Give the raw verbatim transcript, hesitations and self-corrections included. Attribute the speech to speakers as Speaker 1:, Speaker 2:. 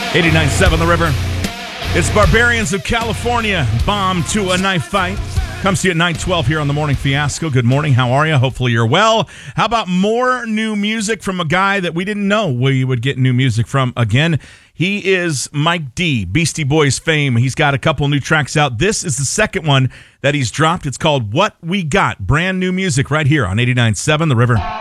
Speaker 1: eighty-nine point seven The River. It's Barbarians of California. Bomb to a knife fight. Comes to you at nine twelve here on the Morning Fiasco. Good morning. How are you? Hopefully you're well. How about more new music from a guy that we didn't know we would get new music from again? He is Mike D, Beastie Boys fame. He's got a couple new tracks out. This is the second one that he's dropped. It's called What We Got. Brand new music right here on eighty-nine point seven The River.